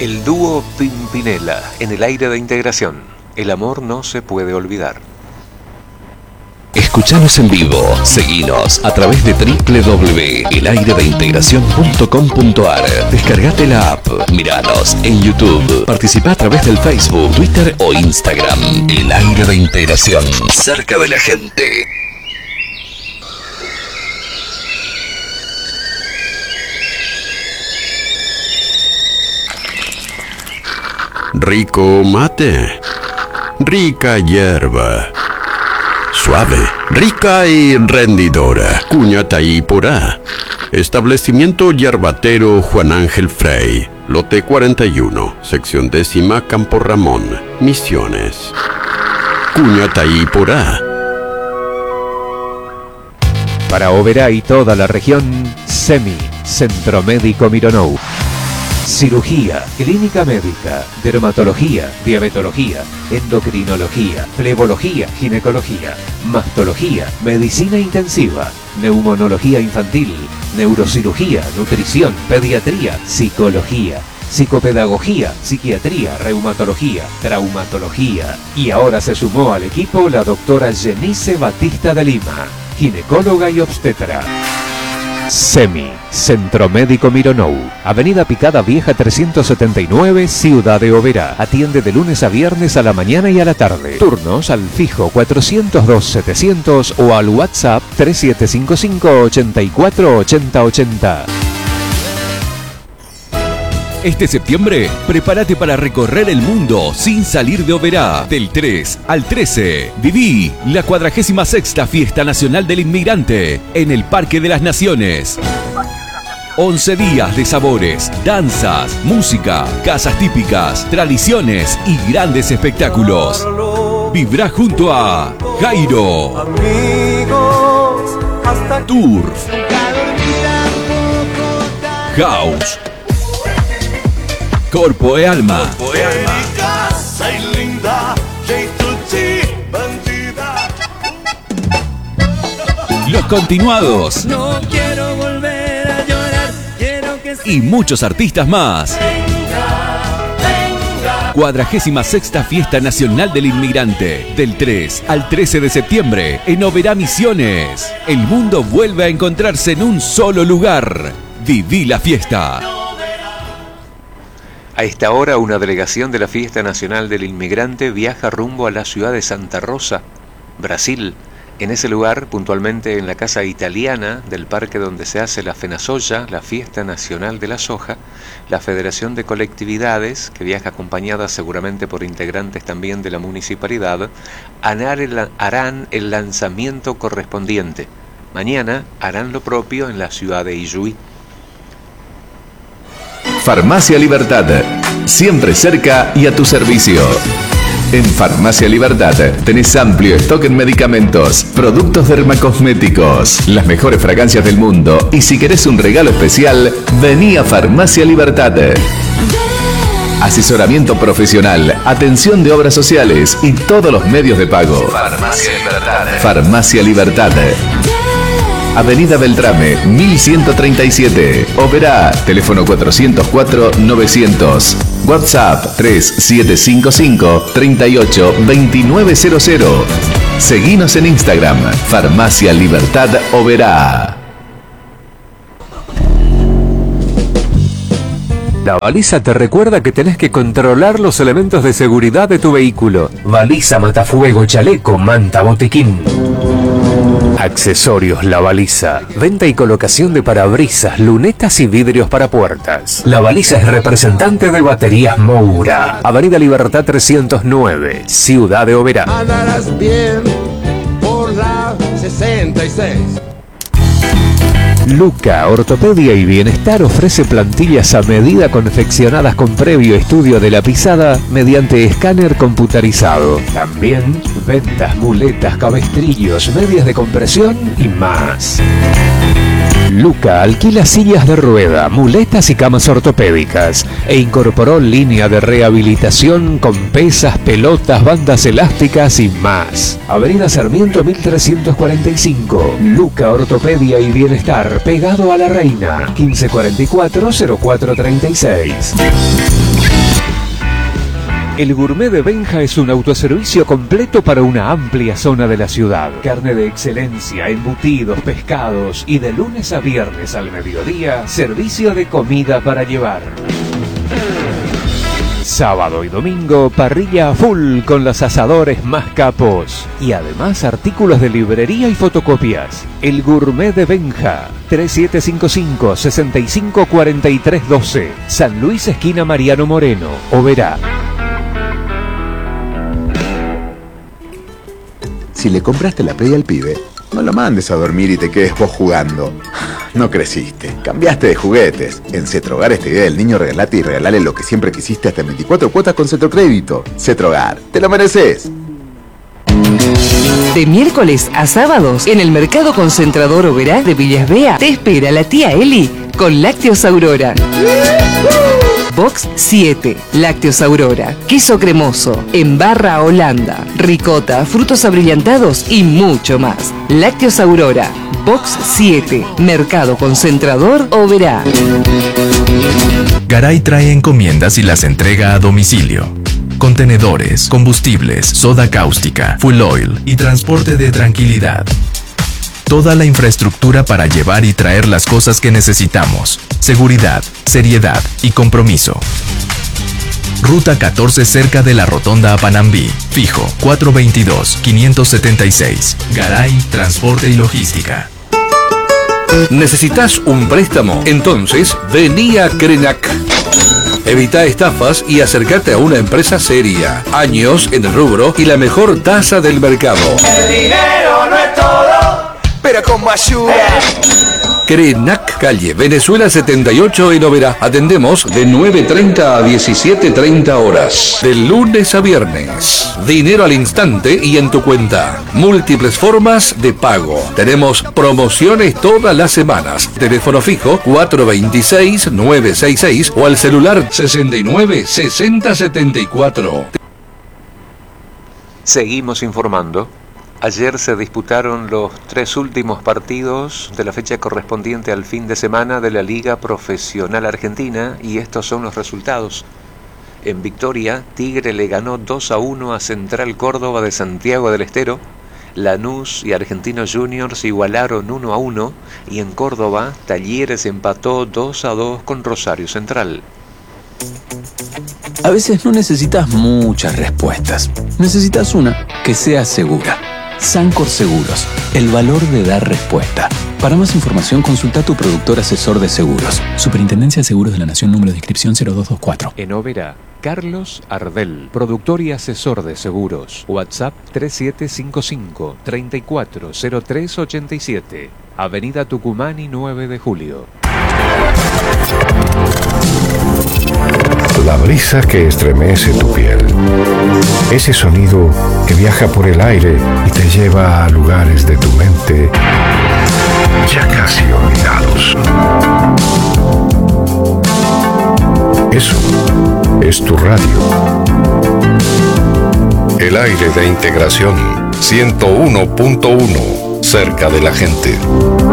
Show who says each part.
Speaker 1: El dúo Pimpinela en el aire de integración. El amor no se puede olvidar.
Speaker 2: Escuchanos en vivo, seguinos a través de www.elayredeintegracion.com.ar. Descargate la app, miranos en YouTube, participá a través del Facebook, Twitter o Instagram. El Aire de Integración, cerca de la gente.
Speaker 3: Rico mate, rica hierba, suave, rica y rendidora. Cuñataí Porá. Establecimiento yerbatero Juan Ángel Frey. Lote 41, sección 10ª, Campo Ramón, Misiones. Cuñataí Porá.
Speaker 4: Para Oberá y toda la región, SEMI, Centro Médico Mironou. Cirugía, clínica médica, dermatología, diabetología, endocrinología, flebología, ginecología, mastología, medicina intensiva, neumonología infantil, neurocirugía, nutrición, pediatría, psicología, psicopedagogía, psiquiatría, reumatología, traumatología. Y ahora se sumó al equipo la doctora Jenice Batista de Lima, ginecóloga y obstetra. SEMI, Centro Médico Mironou, Avenida Picada Vieja 379, Ciudad de Oberá. Atiende de lunes a viernes a la mañana y a la tarde. Turnos al fijo 402-700 o al WhatsApp 3755-848080.
Speaker 5: Este septiembre, prepárate para recorrer el mundo sin salir de Oberá. Del 3 al 13, viví la 46ª Fiesta Nacional del Inmigrante en el Parque de las Naciones. 11 días de sabores, danzas, música, casas típicas, tradiciones y grandes espectáculos. Vibrá junto a Jairo, Turf, House, Corpo e Alma, Los Continuados,
Speaker 6: No quiero volver a llorar, quiero que
Speaker 5: y muchos artistas más. 46ª Fiesta Nacional del Inmigrante, del 3 al 13 de septiembre en Oberá, Misiones. El mundo vuelve a encontrarse en un solo lugar. Viví la fiesta.
Speaker 1: A esta hora, una delegación de la Fiesta Nacional del Inmigrante viaja rumbo a la ciudad de Santa Rosa, Brasil. En ese lugar, puntualmente en la casa italiana del parque donde se hace la FENASOYA, la Fiesta Nacional de la Soja, la Federación de Colectividades, que viaja acompañada seguramente por integrantes también de la municipalidad, harán el lanzamiento correspondiente. Mañana harán lo propio en la ciudad de Ijuí.
Speaker 2: Farmacia Libertad, siempre cerca y a tu servicio. En Farmacia Libertad tenés amplio stock en medicamentos, productos dermacosméticos, las mejores fragancias del mundo y si querés un regalo especial, vení a Farmacia Libertad. Asesoramiento profesional, atención de obras sociales y todos los medios de pago. Farmacia Libertad. Farmacia Libertad. Avenida Beltrame, 1137. Oberá, teléfono 404-900. WhatsApp 3755-382900. Seguinos en Instagram, Farmacia Libertad Oberá.
Speaker 4: La baliza te recuerda que tenés que controlar los elementos de seguridad de tu vehículo. Baliza, matafuego, chaleco, manta, botiquín. Accesorios La Baliza. Venta y colocación de parabrisas, lunetas y vidrios para puertas. La Baliza es representante de Baterías Moura. Avenida Libertad 309, Ciudad de Oberá.
Speaker 7: Andarás bien por la 66.
Speaker 4: Luca Ortopedia y Bienestar ofrece plantillas a medida confeccionadas con previo estudio de la pisada mediante escáner computarizado. También ventas, muletas, cabestrillos, medias de compresión y más. Luca alquila sillas de rueda, muletas y camas ortopédicas e incorporó línea de rehabilitación con pesas, pelotas, bandas elásticas y más. Avenida Sarmiento 1345. Luca Ortopedia y Bienestar, pegado a La Reina. 1544-0436. El Gourmet de Benja es un autoservicio completo para una amplia zona de la ciudad. Carne de excelencia, embutidos, pescados y de lunes a viernes al mediodía, servicio de comida para llevar. Sábado y domingo, parrilla a full con los asadores más capos. Y además artículos de librería y fotocopias. El Gourmet de Benja, 3755-654312. San Luis, esquina Mariano Moreno, Oberá.
Speaker 8: Si le compraste la Play al pibe, no lo mandes a dormir y te quedes vos jugando. No creciste, cambiaste de juguetes. En Cetrogar esta idea del niño regalate y regalale lo que siempre quisiste hasta en 24 cuotas con Cetrocrédito. Cetrogar, te lo mereces.
Speaker 9: De miércoles a sábados, en el Mercado Concentrador Oberá de Villas Bea, te espera la tía Eli con Lácteos Aurora. Box 7, Lácteos Aurora, queso cremoso, en barra Holanda, ricota, frutos abrillantados y mucho más. Lácteos Aurora, Box 7, Mercado Concentrador Oberá.
Speaker 10: Garay trae encomiendas y las entrega a domicilio. Contenedores, combustibles, soda cáustica, full oil y transporte de tranquilidad. Toda la infraestructura para llevar y traer las cosas que necesitamos. Seguridad, seriedad y compromiso. Ruta 14 cerca de la Rotonda a Panambí. Fijo 422-576. Garay, Transporte y Logística.
Speaker 11: ¿Necesitas un préstamo? Entonces, vení a Crenac. Evita estafas y acércate a una empresa seria. Años en el rubro y la mejor tasa del mercado.
Speaker 6: El dinero no es todo, pero como ayuda.
Speaker 11: Crenac, calle Venezuela 78 en Oberá. Atendemos de 9:30 a 17:30 horas. De lunes a viernes. Dinero al instante y en tu cuenta. Múltiples formas de pago. Tenemos promociones todas las semanas. Teléfono fijo 426-966 o al celular 69-6074.
Speaker 1: Seguimos informando. Ayer se disputaron los 3 últimos partidos de la fecha correspondiente al fin de semana de la Liga Profesional Argentina y estos son los resultados. En Victoria, Tigre le ganó 2-1 a Central Córdoba de Santiago del Estero. Lanús y Argentinos Juniors igualaron 1-1 y en Córdoba, Talleres empató 2-2 con Rosario Central.
Speaker 12: A veces no necesitas muchas respuestas. Necesitas una que sea segura. Sancor Seguros, el valor de dar respuesta. Para más información, consulta a tu productor asesor de seguros. Superintendencia de Seguros de la Nación, número de inscripción 0224.
Speaker 4: En Oberá, Carlos Ardel, productor y asesor de seguros. WhatsApp 3755-340387. Avenida Tucumán y 9 de Julio.
Speaker 13: La brisa que estremece tu piel. Ese sonido que viaja por el aire y te lleva a lugares de tu mente ya casi olvidados. Eso es tu radio. El aire de integración 101.1, cerca de la gente.